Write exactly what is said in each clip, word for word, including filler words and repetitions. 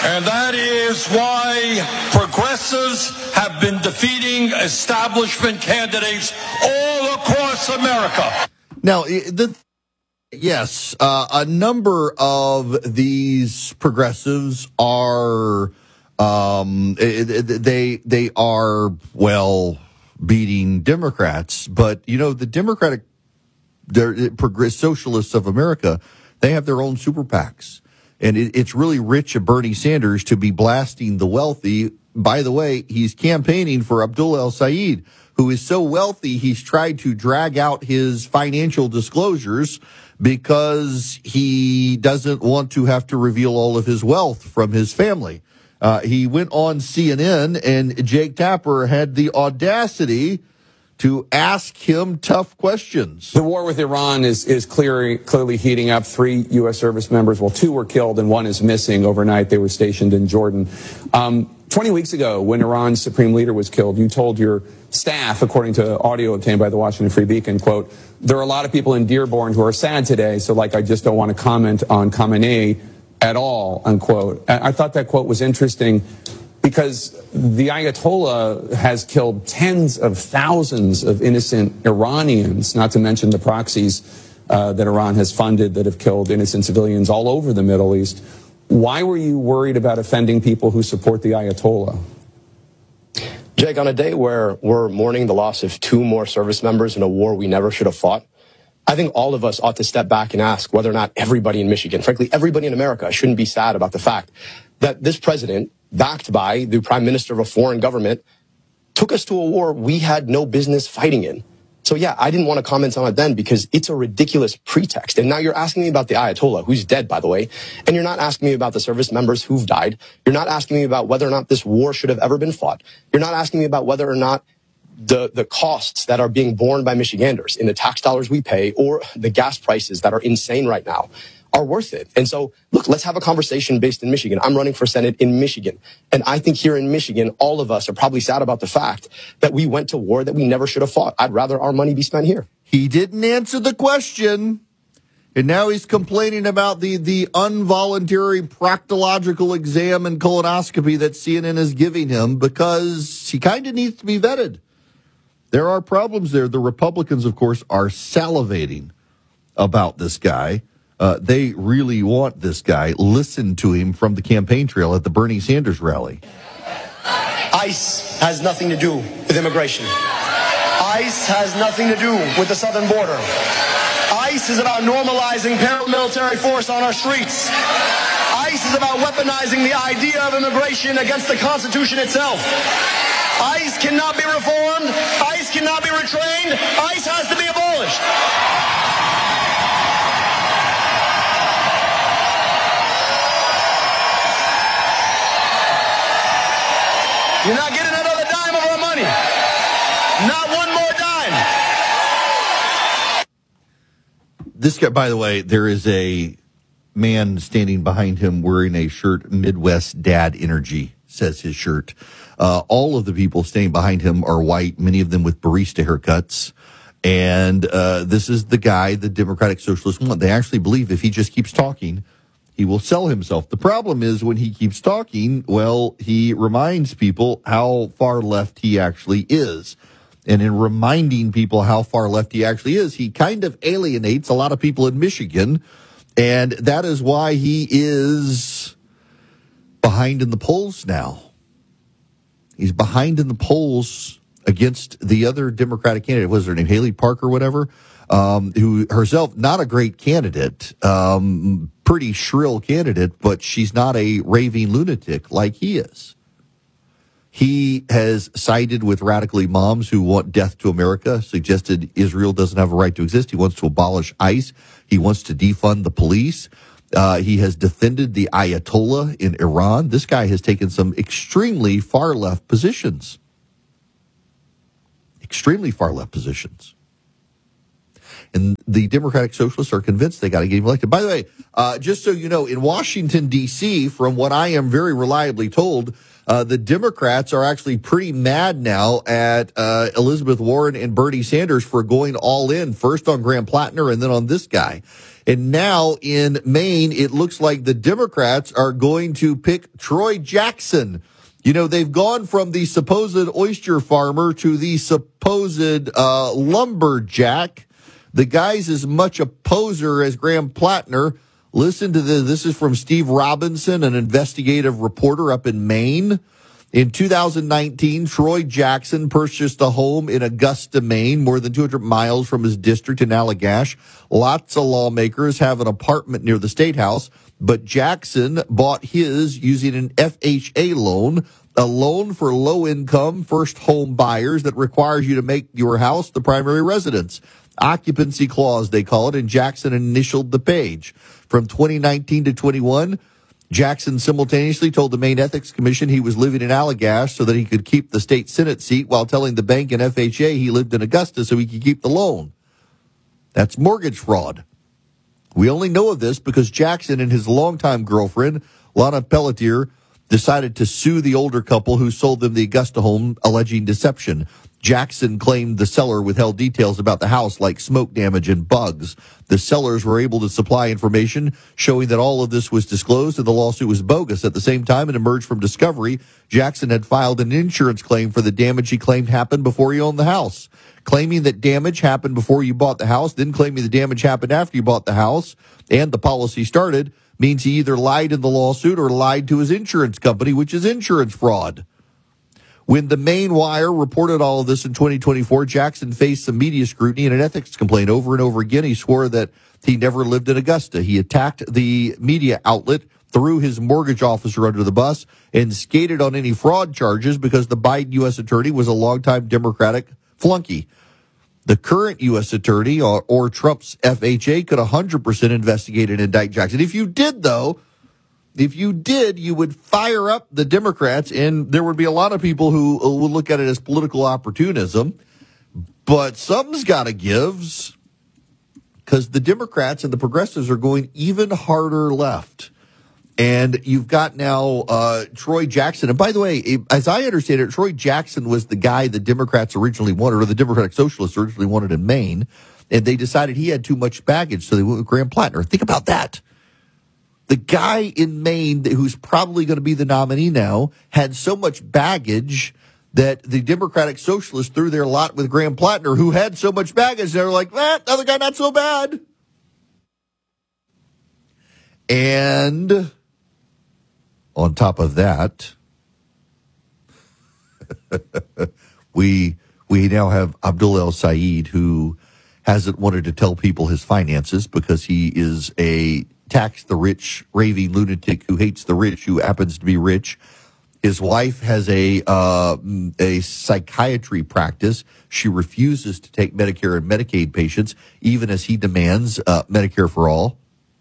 And that is why progressives have been defeating establishment candidates all across America. Now, the yes, uh, a number of these progressives are um, they they are well beating Democrats, but you know the Democratic the progressive socialists of America, they have their own super PACs. And it, it's really rich of Bernie Sanders to be blasting the wealthy. By the way, he's campaigning for Abdullah El-Sayed, who is so wealthy he's tried to drag out his financial disclosures because he doesn't want to have to reveal all of his wealth from his family. Uh, he went on C N N, and Jake Tapper had the audacity to ask him tough questions. The war with Iran is, is clearly, clearly heating up. Three U S service members, well, two were killed and one is missing overnight. They were stationed in Jordan. Um, twenty weeks ago, when Iran's supreme leader was killed, you told your staff, according to audio obtained by the Washington Free Beacon, quote, there are a lot of people in Dearborn who are sad today, so like I just don't want to comment on Khamenei at all, unquote. I, I thought that quote was interesting, because the Ayatollah has killed tens of thousands of innocent Iranians, not to mention the proxies uh, that Iran has funded that have killed innocent civilians all over the Middle East. Why were you worried about offending people who support the Ayatollah? Jake, on a day where we're mourning the loss of two more service members in a war we never should have fought, I think all of us ought to step back and ask whether or not everybody in Michigan, frankly, everybody in America, shouldn't be sad about the fact that this president, backed by the prime minister of a foreign government, took us to a war we had no business fighting in. So yeah, I didn't want to comment on it then because it's a ridiculous pretext. And now you're asking me about the Ayatollah, who's dead, by the way, and you're not asking me about the service members who've died. You're not asking me about whether or not this war should have ever been fought. You're not asking me about whether or not the, the costs that are being borne by Michiganders in the tax dollars we pay or the gas prices that are insane right now are worth it. And so, look, let's have a conversation based in Michigan. I'm running for Senate in Michigan. And I think here in Michigan, all of us are probably sad about the fact that we went to war that we never should have fought. I'd rather our money be spent here. He didn't answer the question. And now he's complaining about the, the involuntary proctological exam and colonoscopy that C N N is giving him because he kind of needs to be vetted. There are problems there. The Republicans, of course, are salivating about this guy. Uh, they really want this guy. Listen to him from the campaign trail at the Bernie Sanders rally. ICE has nothing to do with immigration. ICE has nothing to do with the southern border. ICE is about normalizing paramilitary force on our streets. ICE is about weaponizing the idea of immigration against the Constitution itself. ICE cannot be reformed. ICE cannot be retrained. ICE has to be abolished. You're not getting another dime of our money. Not one more dime. This guy, by the way, there is a man standing behind him wearing a shirt, Midwest Dad Energy, says his shirt. Uh, all of the people standing behind him are white, many of them with barista haircuts. And uh, this is the guy the Democratic Socialists want. They actually believe if he just keeps talking, he will sell himself. The problem is when he keeps talking, well, he reminds people how far left he actually is. And in reminding people how far left he actually is, he kind of alienates a lot of people in Michigan. And that is why he is behind in the polls now. He's behind in the polls against the other Democratic candidate. What was her name? Haley Parker, whatever. Um, who herself, not a great candidate, um, pretty shrill candidate, but she's not a raving lunatic like he is. He has sided with radical imams who want death to America, suggested Israel doesn't have a right to exist. He wants to abolish ICE. He wants to defund the police. Uh, he has defended the Ayatollah in Iran. This guy has taken some extremely far left positions. Extremely far left positions. And the Democratic Socialists are convinced they got to get him elected. By the way, uh, just so you know, in Washington, D C, from what I am very reliably told, uh, the Democrats are actually pretty mad now at uh, Elizabeth Warren and Bernie Sanders for going all in, first on Graham Plattner and then on this guy. And now in Maine, it looks like the Democrats are going to pick Troy Jackson. You know, they've gone from the supposed oyster farmer to the supposed uh, lumberjack. The guy's as much a poser as Graham Plattner. Listen to this. This is from Steve Robinson, an investigative reporter up in Maine. In two thousand nineteen, Troy Jackson purchased a home in Augusta, Maine, more than two hundred miles from his district in Allagash. Lots of lawmakers have an apartment near the State House, but Jackson bought his using an F H A loan, a loan for low-income first home buyers that requires you to make your house the primary residence. Occupancy clause, they call it, and Jackson initialed the page. From twenty nineteen to twenty-one, Jackson simultaneously told the Maine Ethics Commission he was living in Allagash so that he could keep the state Senate seat while telling the bank and F H A he lived in Augusta so he could keep the loan. That's mortgage fraud. We only know of this because Jackson and his longtime girlfriend, Lana Pelletier, decided to sue the older couple who sold them the Augusta home, alleging deception. Jackson claimed the seller withheld details about the house like smoke damage and bugs. The sellers were able to supply information showing that all of this was disclosed and the lawsuit was bogus. At the same time, it emerged from discovery, Jackson had filed an insurance claim for the damage he claimed happened before he owned the house. Claiming that damage happened before you bought the house, then claiming the damage happened after you bought the house and the policy started means he either lied in the lawsuit or lied to his insurance company, which is insurance fraud. When the Maine Wire reported all of this in twenty twenty-four, Jackson faced some media scrutiny and an ethics complaint over and over again. He swore that he never lived in Augusta. He attacked the media outlet, threw his mortgage officer under the bus, and skated on any fraud charges because the Biden U S attorney was a longtime Democratic flunky. The current U S attorney or, or Trump's F H A could one hundred percent investigate and indict Jackson. If you did, though, If you did, you would fire up the Democrats, and there would be a lot of people who would look at it as political opportunism. But something's got to give, because the Democrats and the progressives are going even harder left. And you've got now uh, Troy Jackson. And by the way, as I understand it, Troy Jackson was the guy the Democrats originally wanted, or the Democratic Socialists originally wanted in Maine. And they decided he had too much baggage, so they went with Graham Plattner. Think about that. The guy in Maine who's probably going to be the nominee now had so much baggage that the Democratic Socialists threw their lot with Graham Plattner, who had so much baggage. They were like, eh, other guy not so bad. And on top of that, we we now have Abdul El Sayed, who hasn't wanted to tell people his finances because he is a tax the rich, raving lunatic who hates the rich, who happens to be rich. His wife has a uh, a psychiatry practice. She refuses to take Medicare and Medicaid patients, even as he demands uh, Medicare for all.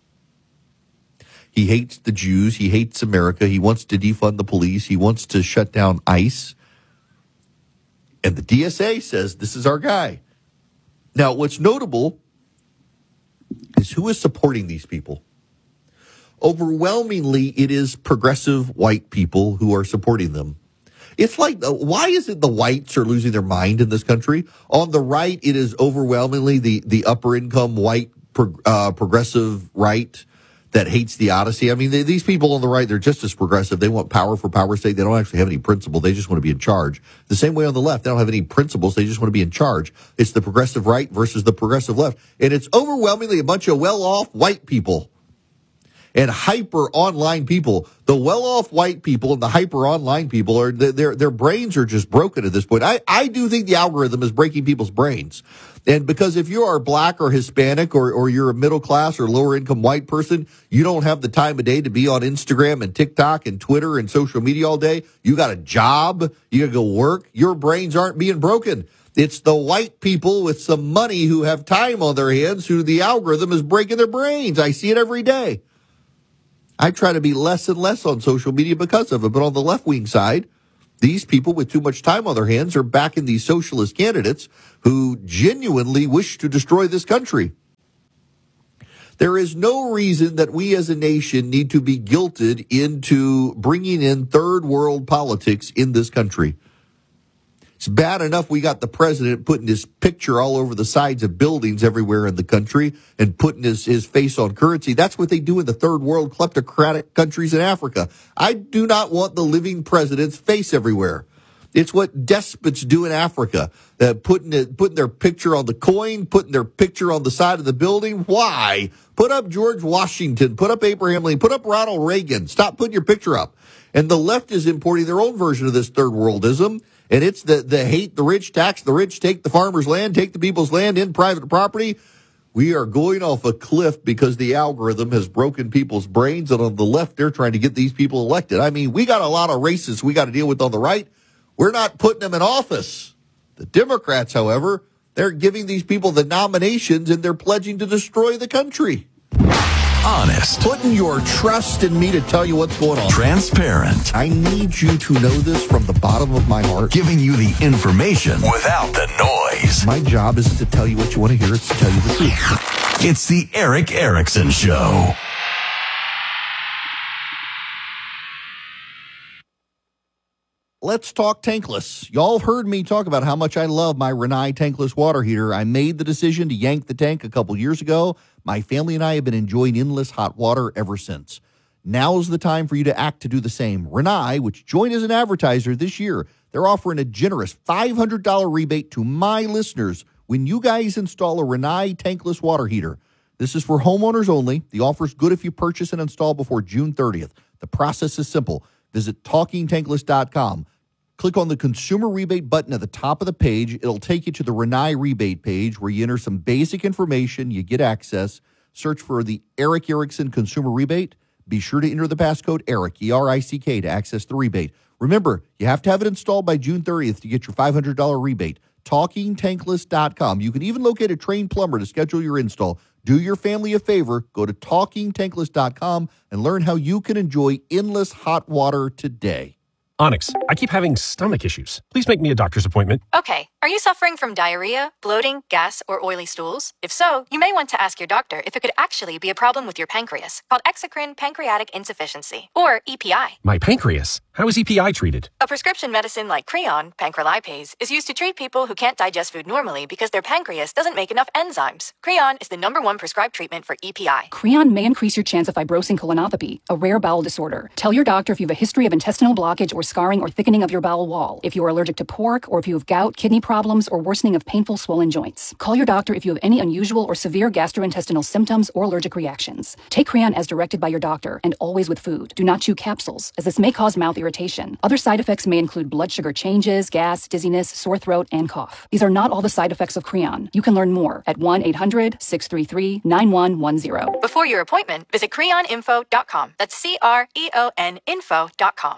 He hates the Jews. He hates America. He wants to defund the police. He wants to shut down ICE. And the D S A says, this is our guy. Now, what's notable is who is supporting these people. Overwhelmingly, it is progressive white people who are supporting them. It's like, why is it the whites are losing their mind in this country? On the right, it is overwhelmingly the, the upper income white pro, uh, progressive right that hates the Odyssey. I mean, they, these people on the right, they're just as progressive. They want power for power's sake. They don't actually have any principle. They just want to be in charge. The same way on the left, they don't have any principles. They just want to be in charge. It's the progressive right versus the progressive left. And it's overwhelmingly a bunch of well-off white people and hyper online people. The well-off white people and the hyper online people are, their, their brains are just broken at this point. I, I do think the algorithm is breaking people's brains. And because if you are black or Hispanic or, or you're a middle class or lower income white person, you don't have the time of day to be on Instagram and TikTok and Twitter and social media all day. You got a job. You got to go work. Your brains aren't being broken. It's the white people with some money who have time on their hands who the algorithm is breaking their brains. I see it every day. I try to be less and less on social media because of it. But on the left-wing side, These people with too much time on their hands are backing these socialist candidates who genuinely wish to destroy this country. There is no reason that we as a nation need to be guilted into bringing in third world politics in this country. It's bad enough we got the president putting his picture all over the sides of buildings everywhere in the country and putting his, his face on currency. That's what they do in the third world kleptocratic countries in Africa. I do not want the living president's face everywhere. It's what despots do in Africa, uh, putting it, putting their picture on the coin, putting their picture on the side of the building. Why? Put up George Washington, put up Abraham Lincoln, put up Ronald Reagan. Stop putting your picture up. And the left is importing their own version of this third worldism. And it's the, the hate the rich, tax the rich, take the farmer's land, take the people's land in private property. We are going off a cliff because the algorithm has broken people's brains. And on the left, they're trying to get these people elected. I mean, we got a lot of racists we got to deal with on the right. We're not putting them in office. The Democrats, however, they're giving these people the nominations and they're pledging to destroy the country. Honest. Putting your trust in me to tell you what's going on. Transparent. I need you to know this from the bottom of my heart. Giving you the information without the noise. My job isn't to tell you what you want to hear, it's to tell you the truth. It's the Erick Erickson Show. Let's talk tankless. Y'all have heard me talk about how much I love my Rinnai tankless water heater. I made the decision to yank the tank a couple years ago. My family and I have been enjoying endless hot water ever since. Now's the time for you to act to do the same. Rinnai, which joined as an advertiser this year, they're offering a generous five hundred dollars rebate to my listeners when you guys install a Rinnai tankless water heater. This is for homeowners only. The offer is good if you purchase and install before June thirtieth. The process is simple. Visit talking tankless dot com. Click on the consumer rebate button at the top of the page. It'll take you to the Rinnai rebate page where you enter some basic information. You get access. Search for the Erick Erickson consumer rebate. Be sure to enter the passcode ERICK, E R I C K, to access the rebate. Remember, you have to have it installed by June thirtieth to get your five hundred dollars rebate. talking tankless dot com. You can even locate a trained plumber to schedule your install. Do your family a favor. Go to talking tankless dot com and learn how you can enjoy endless hot water today. Onyx, I keep having stomach issues. Please make me a doctor's appointment. Okay, are you suffering from diarrhea, bloating, gas, or oily stools? If so, you may want to ask your doctor if it could actually be a problem with your pancreas, called exocrine pancreatic insufficiency, or E P I. My pancreas? How is E P I treated? A prescription medicine like Creon, pancrelipase, is used to treat people who can't digest food normally because their pancreas doesn't make enough enzymes. Creon is the number one prescribed treatment for E P I. Creon may increase your chance of fibrosing colonopathy, a rare bowel disorder. Tell your doctor if you have a history of intestinal blockage or scarring or thickening of your bowel wall, if you are allergic to pork, or if you have gout, kidney problems, or worsening of painful swollen joints. Call your doctor if you have any unusual or severe gastrointestinal symptoms or allergic reactions. Take Creon as directed by your doctor, and always with food. Do not chew capsules, as this may cause mouth irritation. Other side effects may include blood sugar changes, gas, dizziness, sore throat, and cough. These are not all the side effects of Creon. You can learn more at one eight hundred, six three three, nine one one zero. Before your appointment, visit creon info dot com. That's C R E O N info dot com.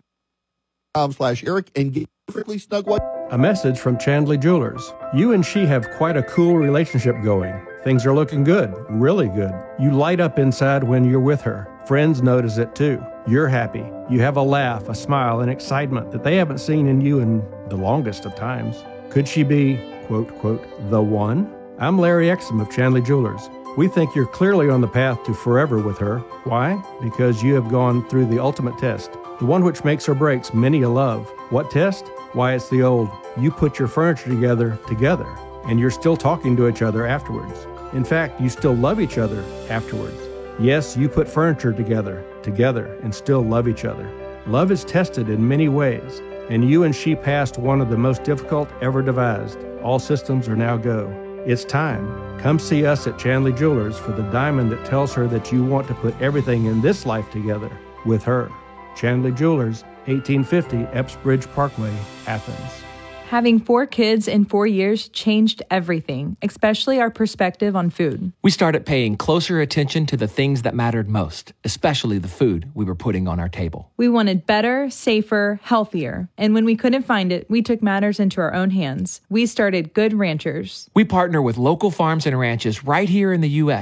slash Eric and get perfectly snug white. A message from Chandley Jewelers. You and she have quite a cool relationship going. Things are looking good, really good. You light up inside when you're with her. Friends notice it too. You're happy. You have a laugh, a smile, and excitement that they haven't seen in you in the longest of times. Could she be, quote, quote, the one? I'm Larry Exum of Chandley Jewelers. We think you're clearly on the path to forever with her. Why? Because you have gone through the ultimate test. The one which makes or breaks many a love. What test? Why, it's the old, you put your furniture together, together, and you're still talking to each other afterwards. In fact, you still love each other afterwards. Yes, you put furniture together, together, and still love each other. Love is tested in many ways, and you and she passed one of the most difficult ever devised. All systems are now go. It's time. Come see us at Chandley Jewelers for the diamond that tells her that you want to put everything in this life together with her. Chandley Jewelers, eighteen fifty Epps Bridge Parkway, Athens. Having four kids in four years changed everything, especially our perspective on food. We started paying closer attention to the things that mattered most, especially the food we were putting on our table. We wanted better, safer, healthier. And when we couldn't find it, we took matters into our own hands. We started Good Ranchers. We partner with local farms and ranches right here in the U S,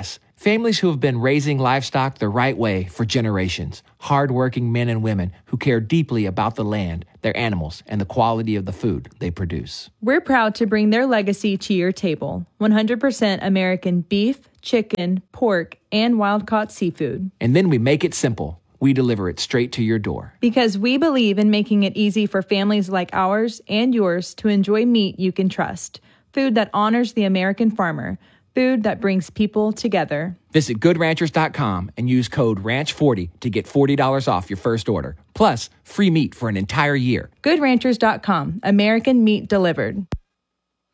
Families who have been raising livestock the right way for generations. Hardworking men and women who care deeply about the land, their animals, and the quality of the food they produce. We're proud to bring their legacy to your table. one hundred percent American beef, chicken, pork, and wild-caught seafood. And then we make it simple. We deliver it straight to your door. Because we believe in making it easy for families like ours and yours to enjoy meat you can trust. Food that honors the American farmer. Food that brings people together. Visit good ranchers dot com and use code ranch forty to get forty dollars off your first order. Plus, free meat for an entire year. good ranchers dot com. American meat delivered.